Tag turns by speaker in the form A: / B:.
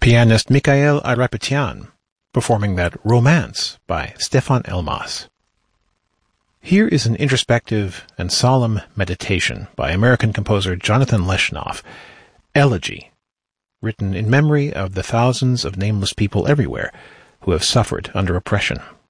A: pianist Mikhail Ayrapetyyan, performing that Romance by Stefan Elmas. Here is an introspective and solemn meditation by American composer Jonathan Leshnoff, Elegy, written in memory of the thousands of nameless people everywhere who have suffered under oppression.